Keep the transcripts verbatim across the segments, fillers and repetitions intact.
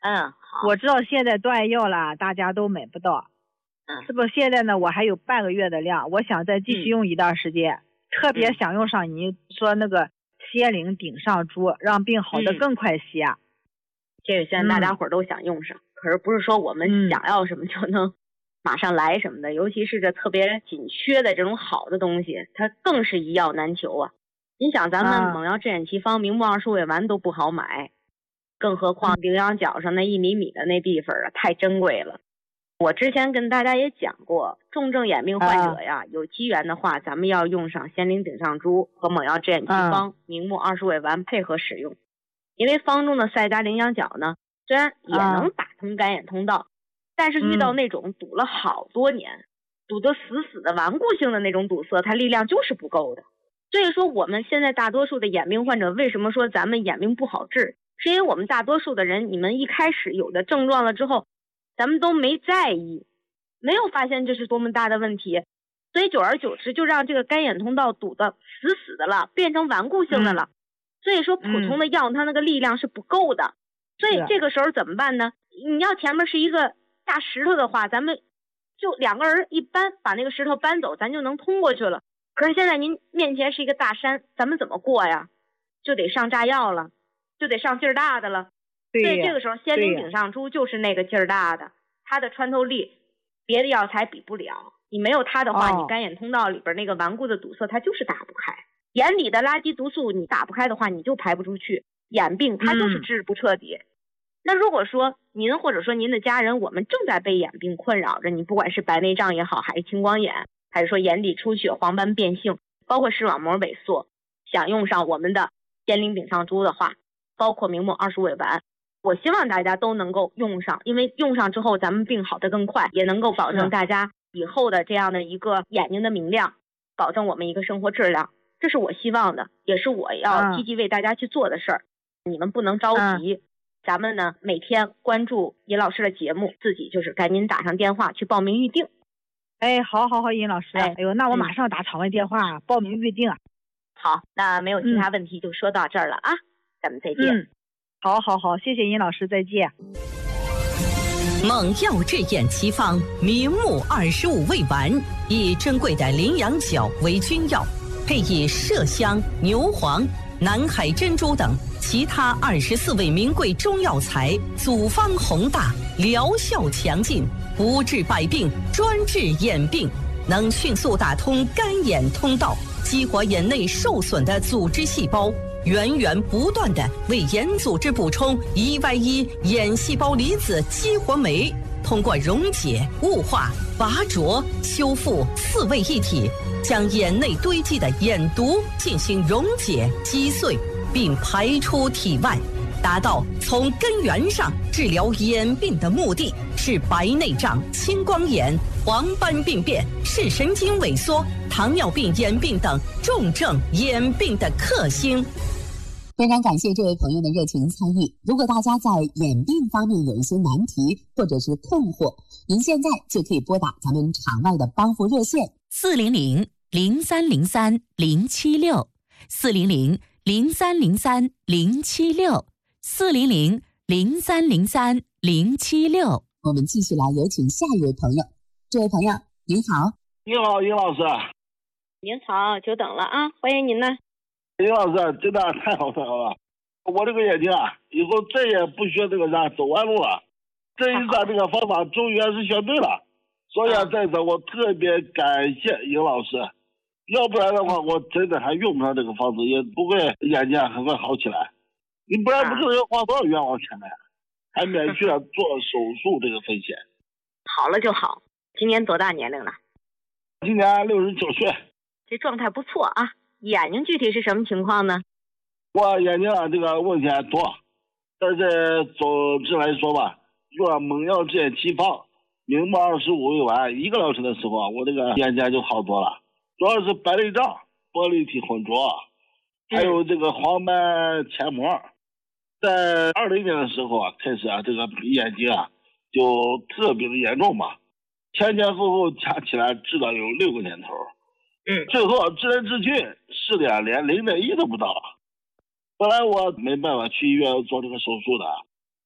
嗯，好。 我知道现在断药了，大家都买不到。 嗯， 是不是现在呢？我还有半个月的量，我想再继续用一段时间，嗯、特别想用上你说那个仙灵顶上珠，让病好的更快些。嗯、 这个现在大家伙都想用上，嗯、可是不是说我们想要什么就能马上来什么的，嗯、尤其是这特别紧缺的这种好的东西，它更是一药难求啊。你想，咱们猛药治眼奇方、明目二十味丸都不好买，更何况羚羊角上那一厘米的那地方啊，太珍贵了。我之前跟大家也讲过，重症眼病患者呀，啊、有机缘的话，咱们要用上仙灵顶上珠和猛药治眼奇方、嗯、明目二十味丸配合使用。因为方中的赛达羚羊角呢，虽然也能打通干眼通道，嗯、但是遇到那种堵了好多年、嗯、堵得死死的顽固性的那种堵塞，它力量就是不够的。所以说我们现在大多数的眼病患者，为什么说咱们眼病不好治，是因为我们大多数的人，你们一开始有的症状了之后，咱们都没在意，没有发现这是多么大的问题，所以久而久之就让这个干眼通道堵得死死的了，变成顽固性的了。嗯、所以说普通的药它那个力量是不够的，嗯、所以这个时候怎么办呢？你要前面是一个大石头的话，咱们就两个人一搬，把那个石头搬走，咱就能通过去了。可是现在您面前是一个大山，咱们怎么过呀？就得上炸药了，就得上劲儿大的了。 对， 所以这个时候仙灵顶上珠就是那个劲儿大的，它的穿透力别的药材比不了。你没有它的话，哦、你干眼通道里边那个顽固的堵塞它就是打不开，眼里的垃圾毒素你打不开的话，你就排不出去，眼病它就是治不彻底。嗯、那如果说您或者说您的家人，我们正在被眼病困扰着，你不管是白内障也好，还是青光眼，还是说眼底出血、黄斑变性，包括视网膜萎缩，想用上我们的仙灵顶上珠的话，包括明目二十味丸，我希望大家都能够用上，因为用上之后咱们病好得更快，也能够保证大家以后的这样的一个眼睛的明亮，保证我们一个生活质量，这是我希望的，也是我要积极为大家去做的事儿。嗯、你们不能着急，嗯、咱们呢每天关注尹老师的节目，自己就是赶紧打上电话去报名预定。 哎，好好好，尹老师，哎，哎呦，那我马上打场外电话、嗯、报名预定啊。 好，那没有其他问题就说到这儿了、嗯、啊，咱们再见。 嗯，好好好，谢谢尹老师，再见。 猛药治眼奇方明目二十五味丸，以珍贵的羚羊角为君药，配以麝香、牛黄、南海珍珠等其他二十四味名贵中药材，组方宏大，疗效强劲，不治百病，专治眼病，能迅速打通干眼通道，激活眼内受损的组织细胞，源源不断地为眼组织补充一 Y 一眼细胞离子激活酶，通过溶解、雾化、拔灼、修复四位一体，将眼内堆积的眼毒进行溶解、击碎，并排出体外，达到从根源上治疗眼病的目的，是白内障、青光眼、黄斑病变、视神经萎缩、糖尿病眼病等重症眼病的克星。 非常感谢这位朋友的热情参与。如果大家在眼病方面有一些难题或者是困惑，您现在就可以拨打咱们场外的帮扶热线四零零零三零三零七六四零零零三零三零七六四零零零三零三零七六。 我们继续来有请下一位朋友。这位朋友您好。 你好，尹老师。 您好，久等了啊，欢迎您呢。 尹老师，真的太好太好了！我这个眼睛啊，以后再也不学这个啥走弯路了。这一次这个方法终于是学对了，所以啊，在这我特别感谢尹老师，要不然的话，我真的还用不上这个方子，也不会眼睛很快好起来。你不然不知道要花多少冤枉钱呢，还免去了做手术这个风险。 好了就好。今年多大年龄了？ 今年六十九岁。 这状态不错啊。眼睛具体是什么情况呢？ 我眼睛啊，这个问题还多，但是总之来说吧，用了猛药治眼奇方、明目二十五味丸一个疗程的时候啊，我这个眼睛就好多了。主要是白内障、玻璃体混浊，还有这个黄斑前膜。在二零年的时候啊，开始啊，这个眼睛啊就特别的严重嘛，前前后后加起来治了有六个年头。 嗯， 最后治来治去试的连零点一都不到。本来我没办法去医院做这个手术的，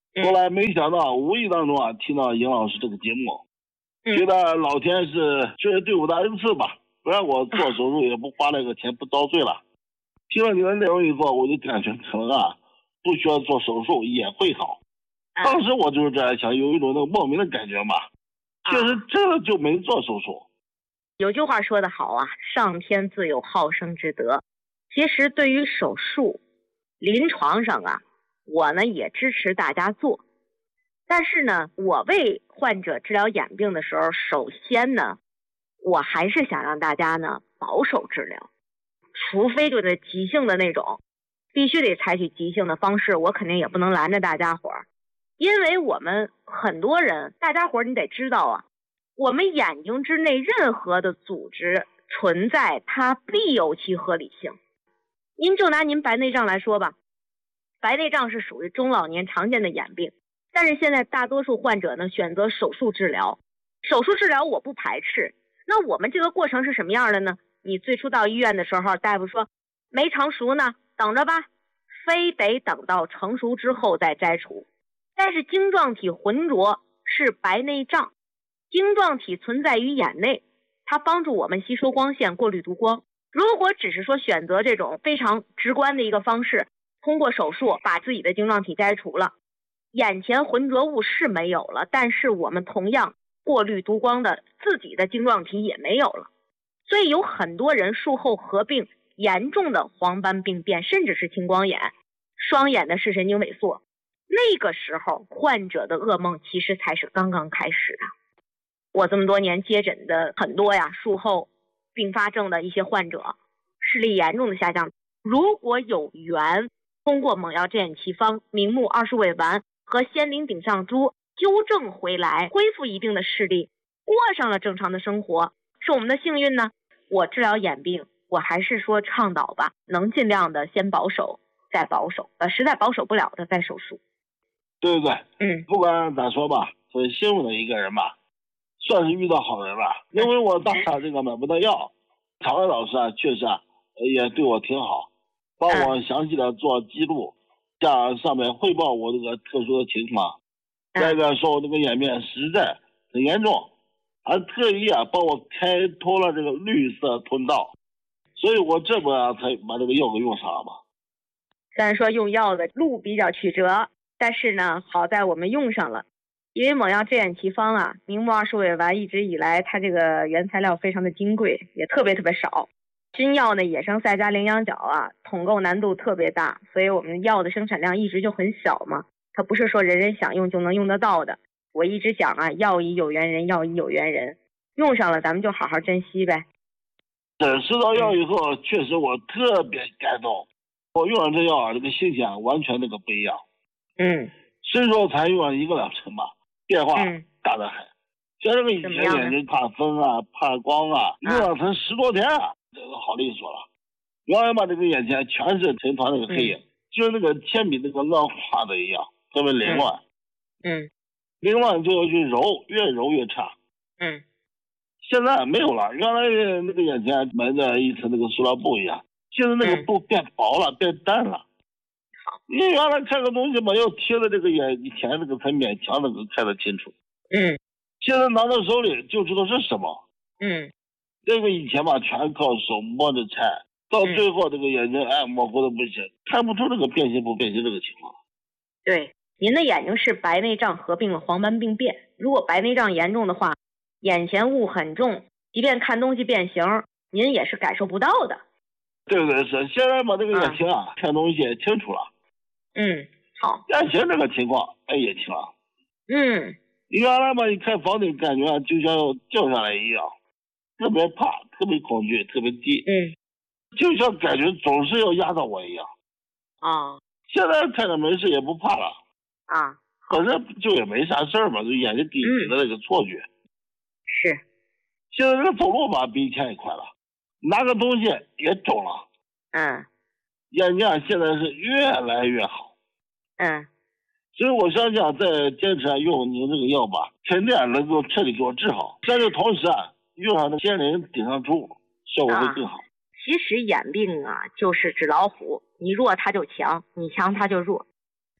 后来没想到无意当中啊听到尹老师这个节目， 嗯、 觉得老天是确实对我的恩赐吧，不然我做手术也不花那个钱不遭罪了。听了你的内容以后，我就感觉可能啊不需要做手术也会好。当时我就是这样想，有一种那个莫名的感觉嘛，确实真的就没做手术。 有句话说得好啊，上天自有好生之德。其实对于手术，临床上啊，我呢也支持大家做。但是呢，我为患者治疗眼病的时候，首先呢，我还是想让大家呢保守治疗，除非就是急性的那种，必须得采取急性的方式，我肯定也不能拦着大家伙儿。因为我们很多人，大家伙儿你得知道啊，我们眼睛之内任何的组织存在，它必有其合理性。您就拿您白内障来说吧，白内障是属于中老年常见的眼病，但是现在大多数患者呢选择手术治疗。手术治疗我不排斥，那我们这个过程是什么样的呢？你最初到医院的时候，大夫说没成熟呢，等着吧，非得等到成熟之后再摘除。但是晶状体浑浊是白内障，晶状体存在于眼内，它帮助我们吸收光线，过滤读光。如果只是说选择这种非常直观的一个方式，通过手术把自己的晶状体摘除了，眼前浑浊物是没有了，但是我们同样过滤读光的自己的晶状体也没有了。所以有很多人术后合并严重的黄斑病变，甚至是青光眼，双眼的视神经萎缩。那个时候患者的噩梦其实才是刚刚开始的。我这么多年接诊的很多呀，术后并发症的一些患者视力严重的下降，如果有缘通过猛药镇眼奇方、明目二十尾丸和仙灵顶上珠纠正回来，恢复一定的视力，过上了正常的生活，是我们的幸运呢。我治疗眼病，我还是说倡导吧，能尽量的先保守再保守，呃，实在保守不了的再手术。 对不对？ 嗯， 不管咋说吧，很幸运的一个人吧，算是遇到好人了。因为我当时这个买不到药，常伟老师啊，确实啊也对我挺好，帮我详细的做记录，向上面汇报我这个特殊的情况。再一个说我这个眼病实在很严重，还特意啊帮我开通了这个绿色通道，所以我这不啊才把这个药给用上了嘛。 虽然说用药的路比较曲折，但是呢，好在我们用上了。因为猛药镇眼奇方啊，明目二十尾丸一直以来它这个原材料非常的金贵，也特别特别少。军药呢，野生赛加羚羊角啊，统购难度特别大，所以我们药的生产量一直就很小嘛，它不是说人人想用就能用得到的。我一直讲啊，药已有缘人，药已有缘人，用上了咱们就好好珍惜呗。 诊吃到药以后，确实我特别感动。我用了这药啊，这个心情啊完全那个不一样。 嗯， 虽说才用了一个疗程吧，变化大得很。像这个以前眼睛怕风啊、怕光啊，用了成十多天啊，这个好利索了。原来吧，这个眼前全是成团那个黑影，嗯、就是那个铅笔那个乱画的一样，特别凌乱。 嗯， 凌乱就要去揉，越揉越差。 嗯， 现在没有了，原来那个眼前埋着一层那个塑料布一样，现在那个布变薄了，嗯、变淡了。你原来看个东西嘛，要贴在这个眼以前那个才勉强能够看得清楚。 嗯， 现在拿到手里就知道是什么。 嗯， 这个以前吧，全靠手摸着猜，到最后这个眼睛哎模糊的不行，看不出这个变形不变形这个情况。 对，您的眼睛是白内障合并了黄斑病变，如果白内障严重的话，眼前雾很重，即便看东西变形，您也是感受不到的。 对对是，现在把这个眼睛啊、嗯、看东西也清楚了。 嗯，好。 眼前这个情况哎也清了。 嗯， 原来嘛，一看房顶感觉就像要掉下来一样，特别怕，特别恐惧，特别低。 嗯， 就像感觉总是要压到我一样。 啊， 现在看着没事也不怕了。 啊， 本身就也没啥事儿嘛，就眼睛底底的那个错觉。 嗯、是。 现在这个走路吧比以前也快了，拿个东西也肿了。 嗯。 眼睛啊现在是越来越好。 嗯。 所以我相信啊，再坚持用您这个药吧，肯定能够彻底给我治好。但是同时啊，用上那仙灵顶上珠，效果会更好。 啊、其实眼病啊，就是纸老虎，你弱它就强，你强它就弱。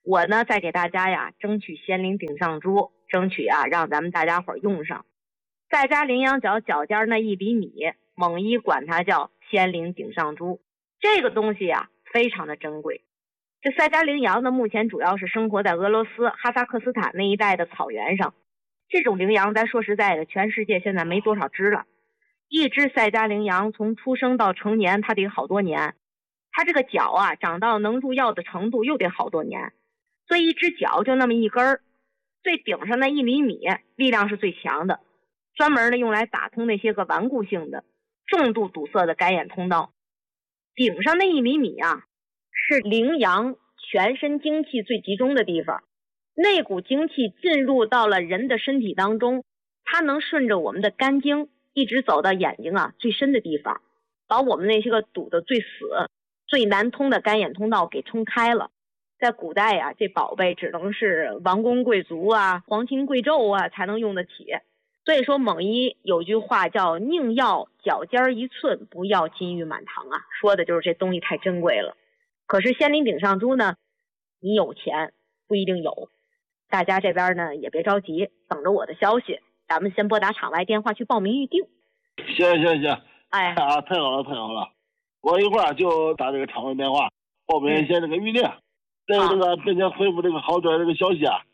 我呢再给大家呀争取仙灵顶上珠，争取啊让咱们大家伙用上。在家羚羊角脚尖那一厘米，蒙医管它叫仙灵顶上珠。这个东西呀非常的珍贵。这赛迦羚羊呢，目前主要是生活在俄罗斯、哈萨克斯坦那一带的草原上。这种羚羊咱说实在的，全世界现在没多少只了。一只赛迦羚羊从出生到成年，它得好多年。它这个角啊，长到能入药的程度又得好多年。所以一只角就那么一根儿，最顶上那一厘米，力量是最强的，专门呢用来打通那些个顽固性的、重度堵塞的干眼通道。顶上那一厘米啊，是羚羊全身精气最集中的地方。那股精气进入到了人的身体当中，它能顺着我们的肝经一直走到眼睛啊最深的地方，把我们那些个堵得最死、最难通的干眼通道给冲开了。在古代啊，这宝贝只能是王公贵族啊、皇亲贵胄啊才能用得起。所以说蒙医有句话叫宁要脚尖一寸，不要金玉满堂啊，说的就是这东西太珍贵了。可是仙灵顶上珠呢，你有钱不一定有。大家这边呢也别着急，等着我的消息，咱们先拨打场外电话去报名预定。 行行行， 哎啊，太好了太好了，我一会儿就打这个场外电话报名先这个预定。再有这个并且恢复这个好转这个消息啊，